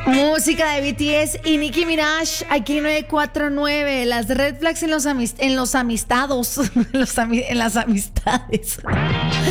Música de BTS y Nicki Minaj, aquí 949. Las red flags en los amistados, en las amistades.